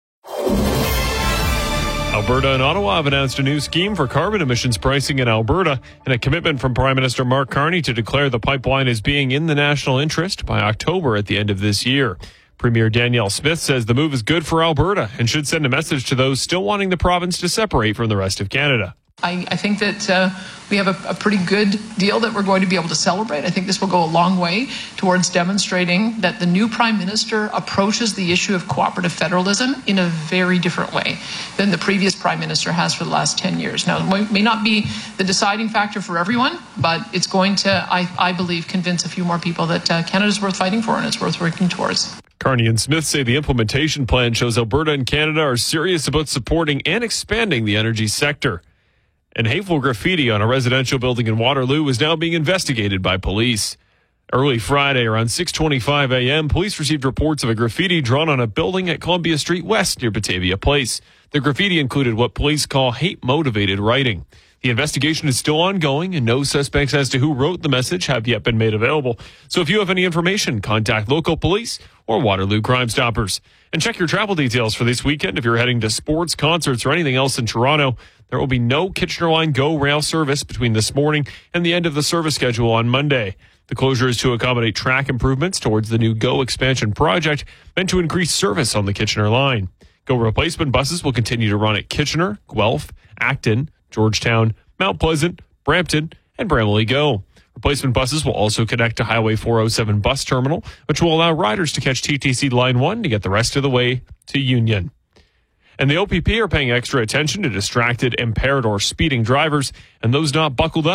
Alberta and Ottawa have announced a new scheme for carbon emissions pricing in Alberta and a commitment from Prime Minister Mark Carney to declare the pipeline as being in the national interest by October at the end of this year. Premier Danielle Smith says the move is good for Alberta and should send a message to those still wanting the province to separate from the rest of Canada. I think that we have a pretty good deal that we're going to be able to celebrate. I think this will go a long way towards demonstrating that the new Prime Minister approaches the issue of cooperative federalism in a very different way than the previous Prime Minister has for the last 10 years. Now, it may not be the deciding factor for everyone, but it's going to, I believe, convince a few more people that Canada is worth fighting for and it's worth working towards. Carney and Smith say the implementation plan shows Alberta and Canada are serious about supporting and expanding the energy sector. And hateful graffiti on a residential building in Waterloo is now being investigated by police. Early Friday, around 6:25 a.m., police received reports of a graffiti drawn on a building at Columbia Street West near Batavia Place. The graffiti included what police call hate-motivated writing. The investigation is still ongoing, and no suspects as to who wrote the message have yet been made available. So if you have any information, contact local police or Waterloo Crime Stoppers. And check your travel details for this weekend. If you're heading to sports, concerts, or anything else in Toronto, there will be no Kitchener Line GO rail service between this morning and the end of the service schedule on Monday. The closure is to accommodate track improvements towards the new GO expansion project meant to increase service on the Kitchener Line. GO replacement buses will continue to run at Kitchener, Guelph, Acton, Georgetown, Mount Pleasant, Brampton, and Bramalea GO. Replacement buses will also connect to Highway 407 bus terminal, which will allow riders to catch TTC Line 1 to get the rest of the way to Union. And the OPP are paying extra attention to distracted, impaired, or speeding drivers and those not buckled up.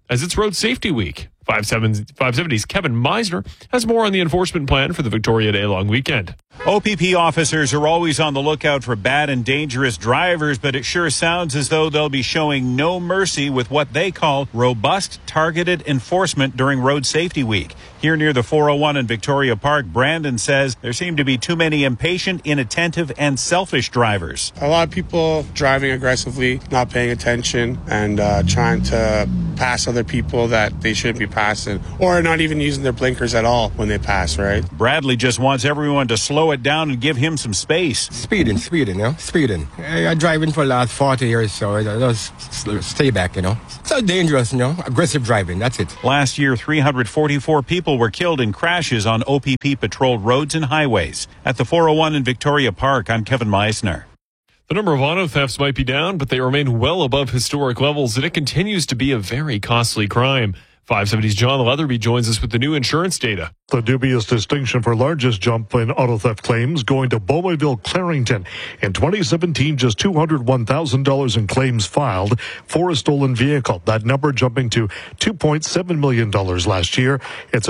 as it's Road Safety Week. 570's Kevin Meisner has more on the enforcement plan for the Victoria Day long weekend. OPP officers are always on the lookout for bad and dangerous drivers, but it sure sounds as though they'll be showing no mercy with what they call robust, targeted enforcement during Road Safety Week. Here near the 401 in Victoria Park, Brandon says there seem to be too many impatient, inattentive, and selfish drivers. A lot of people driving aggressively, not paying attention, and trying to pass other people that they shouldn't be passing, or not even using their blinkers at all when they pass, right? Bradley just wants everyone to slow it down and give him some space. Speeding, speeding. I'm driving for the last 40 years, so I just stay back, So dangerous, aggressive driving, that's it. Last year, 344 people were killed in crashes on OPP-patrolled roads and highways. At the 401 in Victoria Park, I'm Kevin Meisner. The number of auto thefts might be down, but they remain well above historic levels, and it continues to be a very costly crime. 570's John Leatherby joins us with the new insurance data. The dubious distinction for largest jump in auto theft claims going to Bowmanville Clarington. In 2017, just $201,000 in claims filed for a stolen vehicle. That number jumping to $2.7 million last year. It's a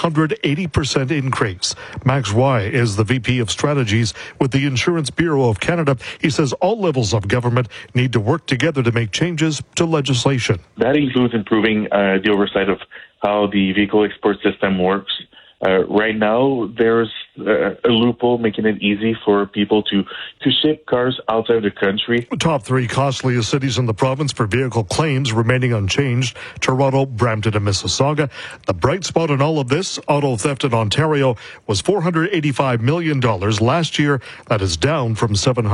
1,280% increase. Max Roy is the VP of Strategies with the Insurance Bureau of Canada. He says all levels of government need to work together to make changes to legislation. That includes improving the oversight of how the vehicle export system works. Right now, there's a loophole making it easy for people to ship cars outside the country. Top three costliest cities in the province for vehicle claims remaining unchanged: Toronto, Brampton, and Mississauga. The bright spot in all of this, auto theft in Ontario, was $485 million last year. That is down from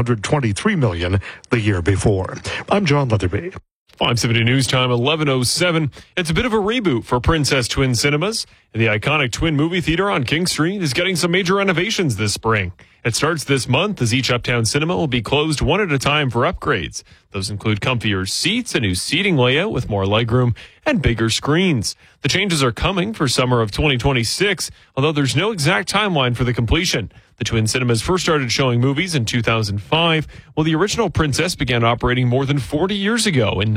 $723 million the year before. I'm John Leatherby. 570 News Time, 11:07. It's a bit of a reboot for Princess Twin Cinemas. The iconic Twin Movie Theater on King Street is getting some major renovations this spring. It starts this month as each Uptown cinema will be closed one at a time for upgrades. Those include comfier seats, a new seating layout with more legroom, and bigger screens. The changes are coming for summer of 2026, although there's no exact timeline for the completion. The Twin Cinemas first started showing movies in 2005, while the original Princess began operating more than 40 years ago in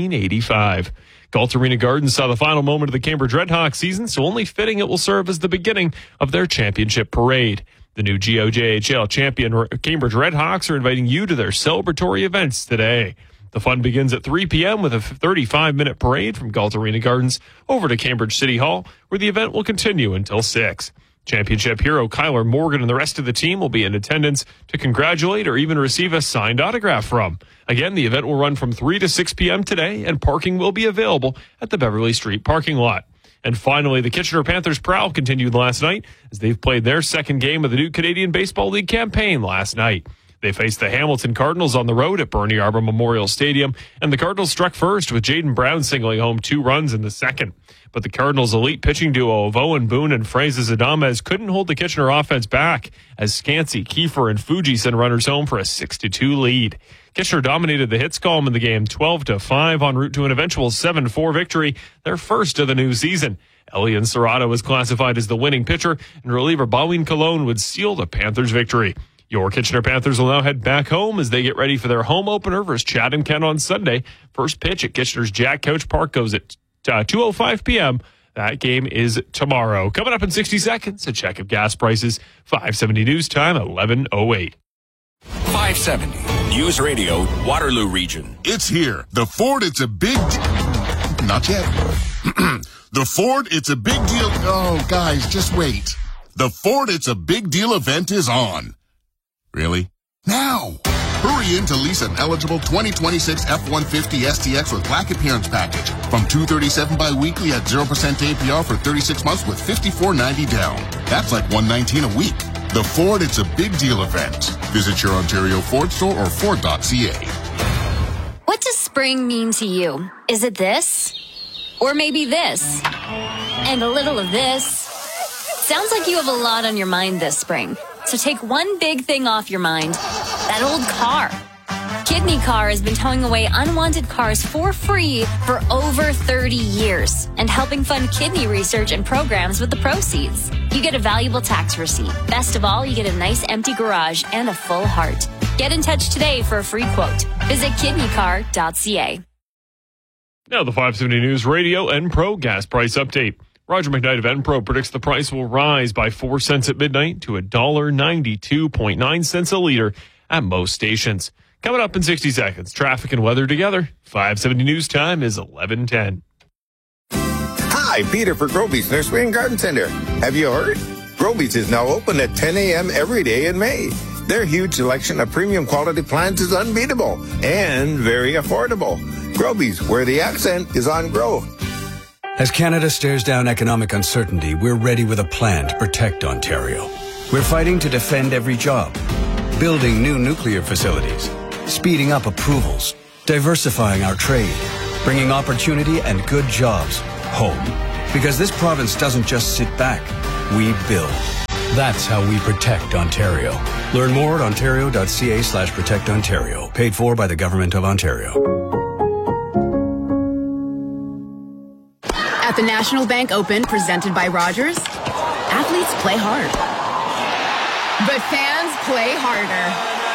1985. Galt Arena Gardens saw the final moment of the Cambridge Redhawks season, so only fitting it will serve as the beginning of their championship parade. The new GOJHL champion Cambridge Redhawks are inviting you to their celebratory events today. The fun begins at 3 p.m. with a 35-minute parade from Galt Arena Gardens over to Cambridge City Hall, where the event will continue until 6. Championship hero Kyler Morgan and the rest of the team will be in attendance to congratulate or even receive a signed autograph from. Again, the event will run from 3 to 6 p.m. today, and parking will be available at the Beverly Street parking lot. And finally, the Kitchener Panthers' prowl continued last night as they've played their second game of the new Canadian Baseball League campaign last night. They faced the Hamilton Cardinals on the road at Bernie Arbor Memorial Stadium, and the Cardinals struck first with Jaden Brown singling home 2 runs in the second. But the Cardinals' elite pitching duo of Owen Boone and Francis Adames couldn't hold the Kitchener offense back as Scansey, Kiefer, and Fuji sent runners home for a 6-2 lead. Kitchener dominated the hits column in the game 12-5 en route to an eventual 7-4 victory, their first of the new season. Elian Serrato was classified as the winning pitcher, and reliever Baween Cologne would seal the Panthers' victory. Your Kitchener Panthers will now head back home as they get ready for their home opener versus Chatham Kent on Sunday. First pitch at Kitchener's Jack Couch Park goes at 2:05 p.m. That game is tomorrow. Coming up in 60 seconds, a check of gas prices. 570 News Time, 11:08. 570 News Radio, Waterloo Region. It's here. The Ford, it's a big... Not yet. The Ford, it's a big deal... Oh, guys, just wait. The Ford, it's a big deal event is on. Really? Now! Hurry in to lease an eligible 2026 F-150 STX with Black Appearance Package from $237 bi-weekly at 0% APR for 36 months with $54.90 down. That's like $119 a week. The Ford, it's a big deal event. Visit your Ontario Ford store or Ford.ca. What does spring mean to you? Is it this? Or maybe this? And a little of this? Sounds like you have a lot on your mind this spring. So take one big thing off your mind. That old car. Kidney Car has been towing away unwanted cars for free for over 30 years and helping fund kidney research and programs with the proceeds. You get a valuable tax receipt. Best of all, you get a nice empty garage and a full heart. Get in touch today for a free quote. Visit kidneycar.ca. Now the 570 News Radio and Pro gas price update. Roger McKnight of Enpro predicts the price will rise by 4 cents at midnight to $1.92.9 a liter at most stations. Coming up in 60 seconds, traffic and weather together. 570 News time is 11:10. Hi, Peter for Groby's Nursery and Garden Center. Have you heard? Groby's is now open at 10 a.m. every day in May. Their huge selection of premium quality plants is unbeatable and very affordable. Groby's, where the accent is on growth. As Canada stares down economic uncertainty, we're ready with a plan to protect Ontario. We're fighting to defend every job, building new nuclear facilities, speeding up approvals, diversifying our trade, bringing opportunity and good jobs home. Because this province doesn't just sit back, we build. That's how we protect Ontario. Learn more at ontario.ca/protectontario. Paid for by the Government of Ontario. At the National Bank Open, presented by Rogers, athletes play hard. But fans play harder.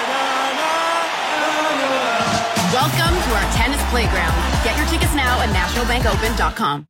Welcome to our tennis playground. Get your tickets now at nationalbankopen.com.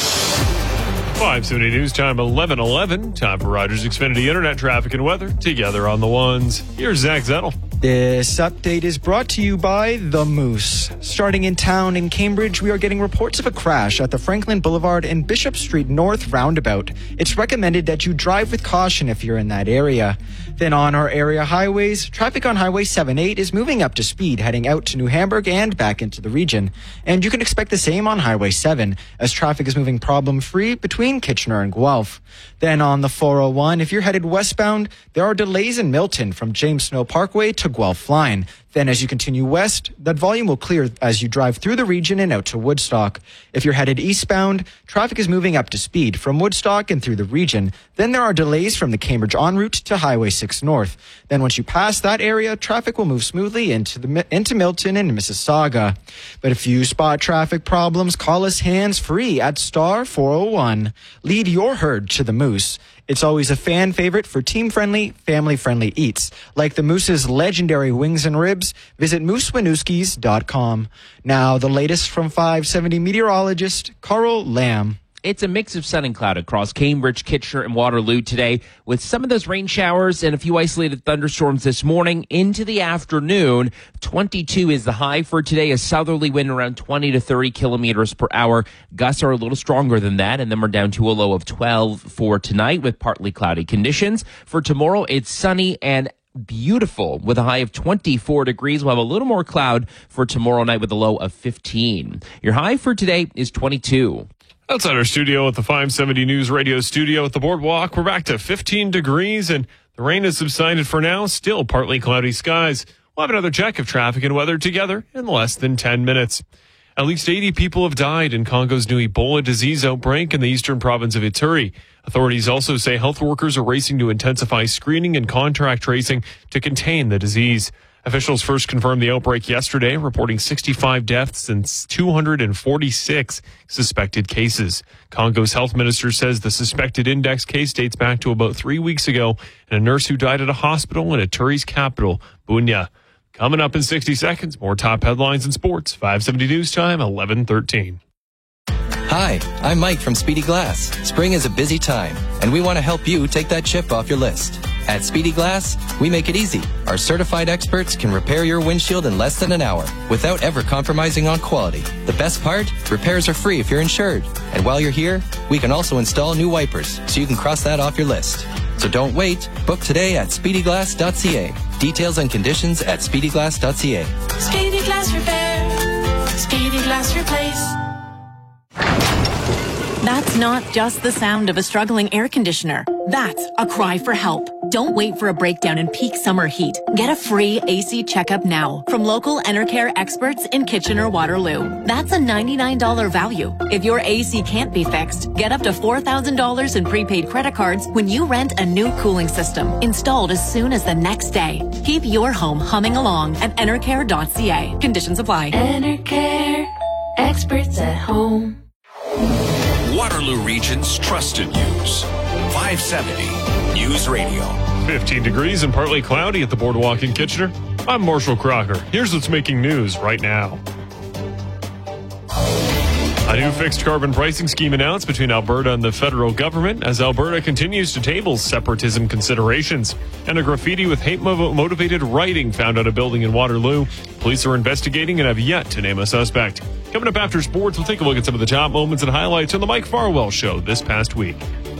570 News time 11:11. Time for Rogers Xfinity Internet traffic and weather together on the ones. Here's Zach Zettel. This update is brought to you by The Moose. Starting in town in Cambridge, we are getting reports of a crash at the Franklin Boulevard and Bishop Street North roundabout. It's recommended that you drive with caution if you're in that area. Then on our area highways, traffic on Highway 78 is moving up to speed, heading out to New Hamburg and back into the region. And you can expect the same on Highway 7, as traffic is moving problem-free between Kitchener and Guelph. Then on the 401, if you're headed westbound, there are delays in Milton from James Snow Parkway to Guelph Line. Then as you continue west, that volume will clear as you drive through the region and out to Woodstock. If you're headed eastbound, traffic is moving up to speed from Woodstock and through the region. Then there are delays from the Cambridge en route to Highway 6 North. Then once you pass that area, traffic will move smoothly into Milton and Mississauga. But if you spot traffic problems, call us hands-free at star 401. Lead your herd to the Moose. It's always a fan favorite for team-friendly, family-friendly eats. Like the Moose's legendary wings and ribs, visit moosewinooskies.com. Now, the latest from 570 meteorologist Carl Lamb. It's a mix of sun and cloud across Cambridge, Kitchener, and Waterloo today, with some of those rain showers and a few isolated thunderstorms this morning into the afternoon. 22 is the high for today, a southerly wind around 20 to 30 kilometers per hour. Gusts are a little stronger than that, and then we're down to a low of 12 for tonight with partly cloudy conditions. For tomorrow, it's sunny and beautiful with a high of 24 degrees. We'll have a little more cloud for tomorrow night with a low of 15. Your high for today is 22. Outside our studio at the 570 News Radio studio at the Boardwalk, we're back to 15 degrees and the rain has subsided for now. Still partly cloudy skies. We'll have another check of traffic and weather together in less than 10 minutes. At least 80 people have died in Congo's new Ebola disease outbreak in the eastern province of Ituri. Authorities also say health workers are racing to intensify screening and contact tracing to contain the disease. Officials first confirmed the outbreak yesterday, reporting 65 deaths and 246 suspected cases. Congo's health minister says the suspected index case dates back to about 3 weeks ago and a nurse who died at a hospital in Ituri's capital, Bunia. Coming up in 60 seconds, more top headlines in sports. 570 News Time, 11:13. Hi, I'm Mike from Speedy Glass. Spring is a busy time, and we want to help you take that chip off your list. At Speedy Glass, we make it easy. Our certified experts can repair your windshield in less than an hour without ever compromising on quality. The best part? Repairs are free if you're insured. And while you're here, we can also install new wipers so you can cross that off your list. So don't wait. Book today at speedyglass.ca. Details and conditions at speedyglass.ca. Speedy Glass Repair. Speedy Glass Replace. That's not just the sound of a struggling air conditioner. That's a cry for help. Don't wait for a breakdown in peak summer heat. Get a free AC checkup now from local Enercare experts in Kitchener-Waterloo. That's a $99 value. If your AC can't be fixed, get up to $4,000 in prepaid credit cards when you rent a new cooling system installed as soon as the next day. Keep your home humming along at enercare.ca. Conditions apply. Enercare. Experts at home. Waterloo Region's trusted news. 570 News Radio. 15 degrees and partly cloudy at the Boardwalk in Kitchener. I'm Marshall Crocker. Here's what's making news right now. A new fixed carbon pricing scheme announced between Alberta and the federal government as Alberta continues to table separatism considerations. And a graffiti with hate-motivated writing found on a building in Waterloo. Police are investigating and have yet to name a suspect. Coming up after sports, we'll take a look at some of the top moments and highlights on the Mike Farwell Show this past week.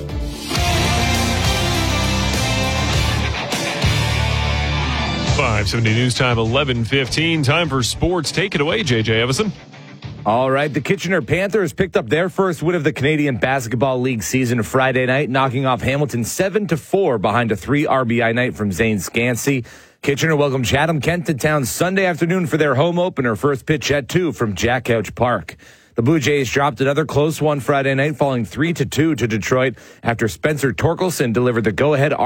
.570 News Time, 11:15. Time for sports. Take it away, J.J. Evison. All right, the Kitchener Panthers picked up their first win of the Canadian Basketball League season Friday night, knocking off Hamilton 7-4 behind a 3 RBI night from Zane Scansey. Kitchener welcomed Chatham Kent to town Sunday afternoon for their home opener, first pitch at 2 from Jack Couch Park. The Blue Jays dropped another close one Friday night, falling 3-2 to Detroit after Spencer Torkelson delivered the go-ahead